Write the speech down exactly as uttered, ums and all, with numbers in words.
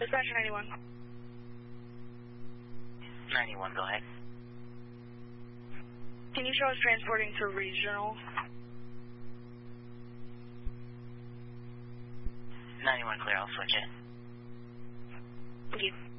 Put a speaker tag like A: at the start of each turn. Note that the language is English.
A: Dispatcher ninety-one.
B: ninety-one, go ahead.
A: Can you show us transporting to regional?
B: ninety-one, clear, I'll switch it.
A: Thank you.